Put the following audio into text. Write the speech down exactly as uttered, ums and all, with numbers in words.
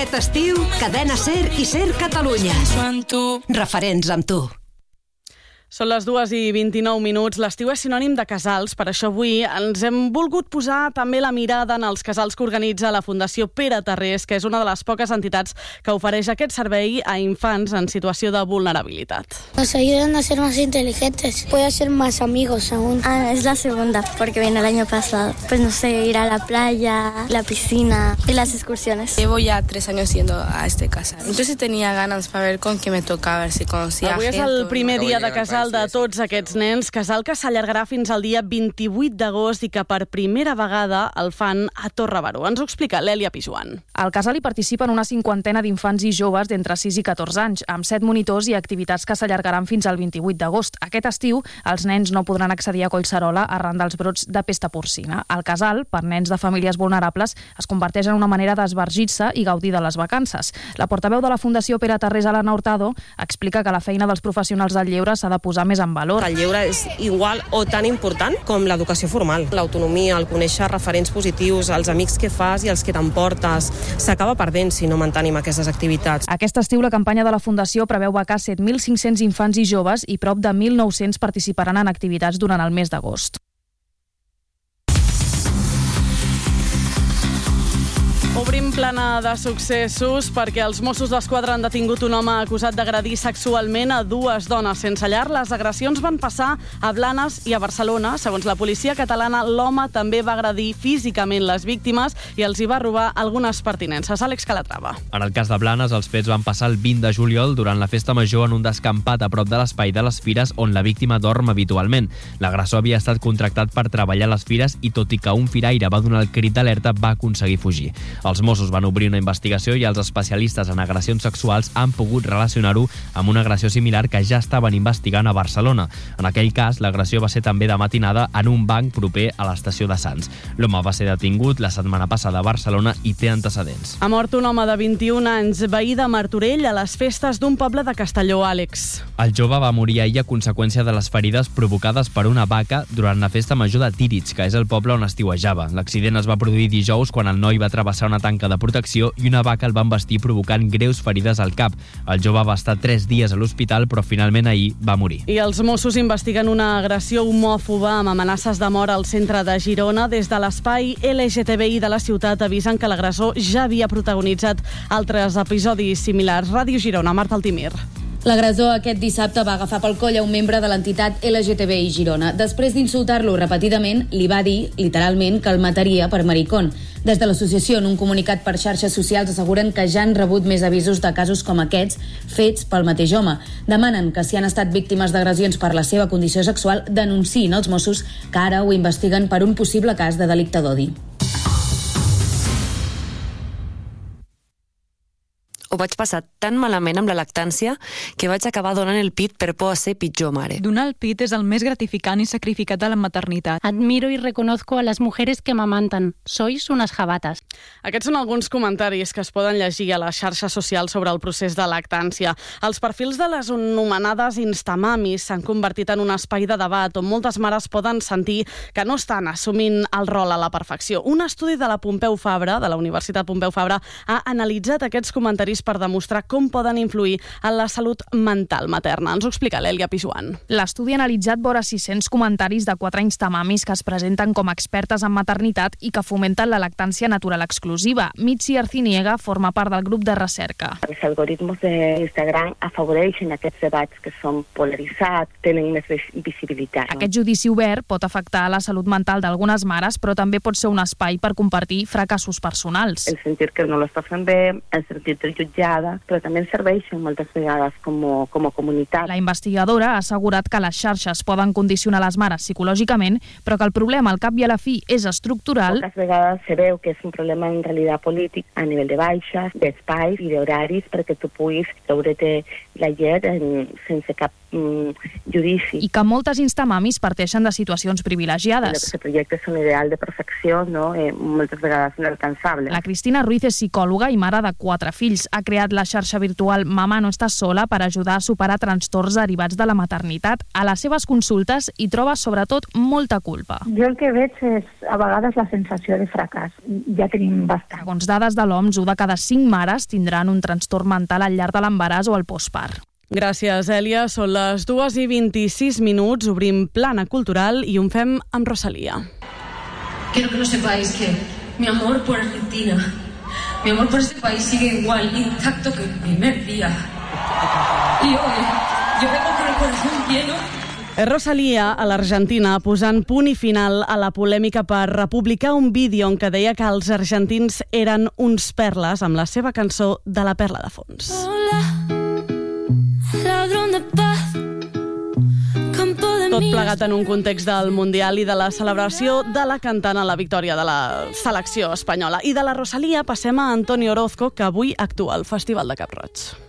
Aquest estiu, Cadena SER i SER Catalunya. Referents amb tu. Són les dues i vint-i-nou minuts. L'estiu és sinònim de casals, per això avui ens hem volgut posar també la mirada en els casals que organitza la Fundació Pere Tarrés, que és una de les poques entitats que ofereix aquest servei a infants en situació de vulnerabilitat. Nos ayudan a ser más inteligentes, puede ser más amigos aún. Ah, es la segunda, porque vine el año pasado. Pues no sé, ir a la playa, la piscina y las excursiones. Llevo ya tres años yendo a este casal. Entonces tenía ganas para ver con qué me tocaba, a ver si conocía Avui gente. és el primer dia de casal de tots aquests nens, casal que s'allargarà fins al dia vint-i-vuit d'agost i que per primera vegada el fan a Torre-Baró. Ens ho explica l'Èlia Pijuan. Al casal hi participen una cinquantena d'infants i joves d'entre sis i catorze anys, amb set monitors i activitats que s'allargaran fins al vint-i-vuit d'agost. Aquest estiu, els nens no podran accedir a Collserola arran dels brots de pesta porcina. El casal, per nens de famílies vulnerables, es converteix en una manera d'esbargir-se i gaudir de les vacances. La portaveu de la Fundació Pere Tarrés, Alana Hurtado, explica que la feina dels professionals del lleure s'ha de posar més en valor. El lleure és igual o tan important com l'educació formal. L'autonomia, el conèixer referents positius, els amics que fas i els que t'emportes, s'acaba perdent si no mantenim aquestes activitats. Aquest estiu la campanya de la Fundació preveu becar set mil cinc-cents infants i joves i prop de mil nou-cents participaran en activitats durant el mes d'agost. Obrim plana de successos perquè els Mossos d'Esquadra han detingut un home acusat d'agredir sexualment a dues dones sense llar. Les agressions van passar a Blanes i a Barcelona. Segons la policia catalana, l'home també va agredir físicament les víctimes i els hi va robar algunes pertinences. Àlex Calatrava. En el cas de Blanes, els fets van passar el vint de juliol durant la festa major en un descampat a prop de l'espai de les Fires on la víctima dorm habitualment. L'agressor havia estat contractat per treballar a les Fires i tot i que un firaire va donar el crit d'alerta, va aconseguir fugir. Els Mossos van obrir una investigació i els especialistes en agressions sexuals han pogut relacionar-ho amb una agressió similar que ja estaven investigant a Barcelona. En aquell cas, l'agressió va ser també de matinada en un banc proper a l'estació de Sants. L'home va ser detingut la setmana passada a Barcelona i té antecedents. Ha mort un home de vint-i-un anys, veí de Martorell, a les festes d'un poble de Castelló, Àlex. El jove va morir ahir a conseqüència de les ferides provocades per una vaca durant la festa major de Tíritx, que és el poble on estiuejava. L'accident es va produir dijous quan el noi va travessar una tanca de protecció i una vaca el va embestir provocant greus ferides al cap. El jove va estar tres dies a l'hospital, però finalment ahir va morir. I els Mossos investiguen una agressió homòfoba amb amenaces de mort al centre de Girona. Des de l'espai L G T B I de la ciutat avisen que l'agressor ja havia protagonitzat altres episodis similars. Ràdio Girona, Marta Altimir. L'agressor aquest dissabte va agafar pel coll a un membre de l'entitat L G T B I Girona. Després d'insultar-lo repetidament, li va dir, literalment, que el mataria per maricón. Des de l'associació, en un comunicat per xarxes socials, asseguren que ja han rebut més avisos de casos com aquests fets pel mateix home. Demanen que si han estat víctimes d'agressions per la seva condició sexual, denunciïn els Mossos, que ara ho investiguen per un possible cas de delicte d'odi. Ho vaig passar tan malament amb la lactància que vaig acabar donant el pit per por a ser pitjor mare. Donar el pit és el més gratificant i sacrificat de la maternitat. Admiro y reconozco a las mujeres que amamantan. Sois unas jabatas. Aquests són alguns comentaris que es poden llegir a les xarxes socials sobre el procés de lactància. Els perfils de les anomenades instamamis s'han convertit en un espai de debat on moltes mares poden sentir que no estan assumint el rol a la perfecció. Un estudi de la Pompeu Fabra, de la Universitat Pompeu Fabra, ha analitzat aquests comentaris per demostrar com poden influir en la salut mental materna. Ens ho explica l'Èlia Pijuan. L'estudi ha analitzat vora sis-cents comentaris de quatre instamamis que es presenten com expertes en maternitat i que fomenten la lactància natural exclusiva. Mitzi Arciniega forma part del grup de recerca. Els algoritmes d'Instagram afavoreixen aquests debats que són polaritzats, tenen més visibilitat. Aquest judici obert pot afectar la salut mental d'algunes mares, però també pot ser un espai per compartir fracassos personals. El sentir que no l'està fent bé, el sentir-te jutjada, però també ens serveixen moltes vegades com, com a comunitat. La investigadora ha assegurat que les xarxes poden condicionar les mares psicològicament, però que el problema al cap i a la fi és estructural. Moltes vegades se veu que és un problema en realitat polític a nivell de baixes, d'espais i d'horaris perquè tu puguis treure-te la llet en, sense cap mm, judici. I que moltes instamamis parteixen de situacions privilegiades. El projecte és un ideal de perfecció, no? eh, moltes vegades inalcançable. La Cristina Ruiz és psicòloga i mare de quatre fills. Ha creat la xarxa virtual Mamà no estàs sola per ajudar a superar trastorns derivats de la maternitat. A les seves consultes hi troba sobretot molta culpa. Jo el que veig és a vegades la sensació de fracàs. Ja tenim bastant. Segons dades de l'O M S, u de cada cinc mares tindran un trastorn mental al llarg de l'embaràs o el postpart. Gràcies, Èlia. Són les dues i vint-i-sis minuts. Obrim Plana Cultural i ho fem amb Rosalía. Quiero que lo sepáis que mi amor por Argentina, mi amor por este país sigue igual intacto que el primer día. Y hoy yo vengo con el corazón lleno. És Rosalía, a l'Argentina, posant punt i final a la polèmica per republicar un vídeo en què deia que els argentins eren uns perles amb la seva cançó de la perla de fons. Tot plegat en un context del Mundial i de la celebració de la cantant a la victòria de la selecció espanyola. I de la Rosalía passem a Antonio Orozco, que avui actua al Festival de Cap Roig.